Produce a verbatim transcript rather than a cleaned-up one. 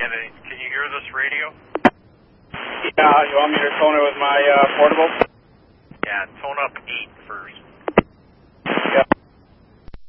and can you hear this radio? Yeah, you want me to tone it with my uh, portable? Yeah, tone up eight first. Yeah.